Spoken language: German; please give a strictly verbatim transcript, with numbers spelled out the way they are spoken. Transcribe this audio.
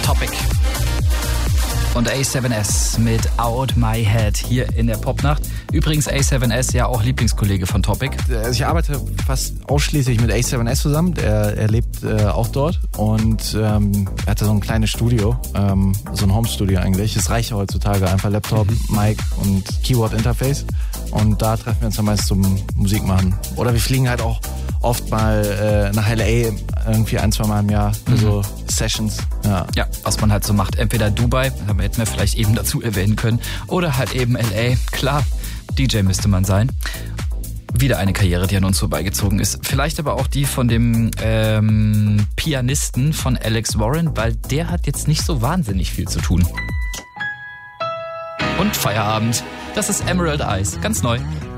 Topic. Und A seven S mit Out My Head hier in der Popnacht. Übrigens A seven S ja auch Lieblingskollege von Topic. Also ich arbeite fast ausschließlich mit A seven S zusammen. Er, er lebt äh, auch dort und ähm, er hatte so ein kleines Studio, ähm, so ein Home-Studio eigentlich. Es reicht ja heutzutage einfach Laptop, mhm. Mic und Keyboard-Interface. Und da treffen wir uns dann meist zum Musik machen. Oder wir fliegen halt auch oft mal äh, nach L A irgendwie ein, zwei Mal im Jahr für mhm. so Sessions. Ja. ja, was man halt so macht. Entweder Dubai, das hätten wir vielleicht eben dazu erwähnen können, oder halt eben L A. Klar, D J müsste man sein. Wieder eine Karriere, die an uns vorbeigezogen ist. Vielleicht aber auch die von dem ähm, Pianisten von Alex Warren, weil der hat jetzt nicht so wahnsinnig viel zu tun. Und Feierabend. Das ist Emerald Eyes, ganz neu.